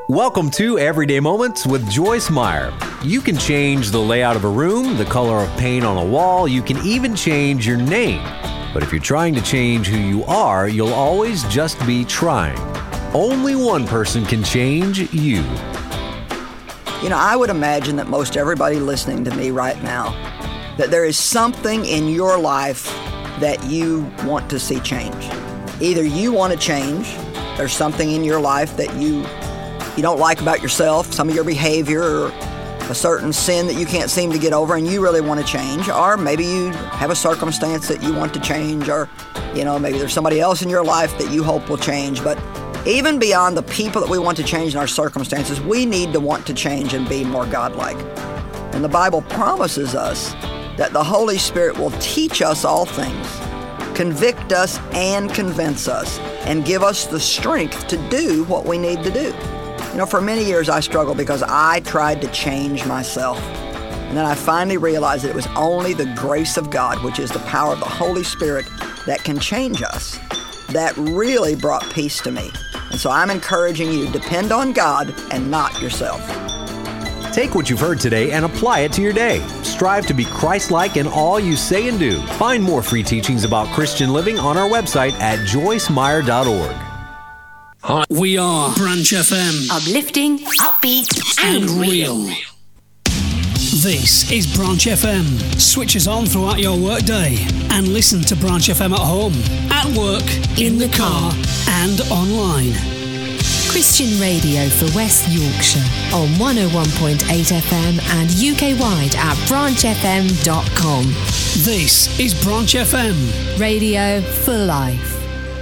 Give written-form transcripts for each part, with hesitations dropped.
Welcome to Everyday Moments with Joyce Meyer. You can change the layout of a room, the color of paint on a wall, you can even change your name. But if you're trying to change who you are, you'll always just be trying. Only one person can change you. You know, I would imagine that most everybody listening to me right now, that there is something in your life that you want to see change. Either you want to change, there's something in your life that you don't like about yourself, some of your behavior, or a certain sin that you can't seem to get over and you really want to change, or maybe you have a circumstance that you want to change, or, you know, maybe there's somebody else in your life that you hope will change. But even beyond the people that we want to change in our circumstances, we need to want to change and be more godlike. And the Bible promises us that the Holy Spirit will teach us all things, convict us and convince us, and give us the strength to do what we need to do. You know, for many years I struggled because I tried to change myself. And then I finally realized that it was only the grace of God, which is the power of the Holy Spirit, that can change us. That really brought peace to me. And so I'm encouraging you, depend on God and not yourself. Take what you've heard today and apply it to your day. Strive to be Christ-like in all you say and do. Find more free teachings about Christian living on our website at joycemeyer.org. Hi, we are Branch FM. Uplifting, upbeat, and real. This is Branch FM. Switch us on throughout your workday and listen to Branch FM at home, at work, in the car, and online. Christian radio for West Yorkshire on 101.8 FM and UK-wide at branchfm.com. This is Branch FM. Radio for life.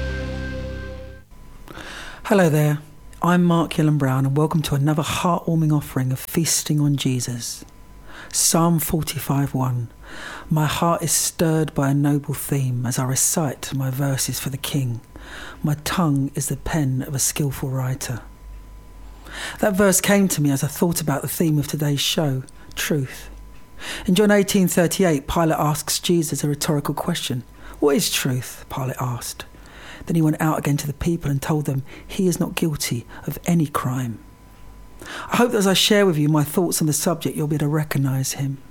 Hello there, I'm Mark Gillen-Brown and welcome to another heartwarming offering of Feasting on Jesus. Psalm 45:1. My heart is stirred by a noble theme as I recite my verses for the King. My tongue is the pen of a skillful writer. That verse came to me as I thought about the theme of today's show, truth. In John 18:38, Pilate asks Jesus a rhetorical question. What is truth? Pilate asked. Then he went out again to the people and told them he is not guilty of any crime. I hope that as I share with you my thoughts on the subject, you'll be able to recognise him.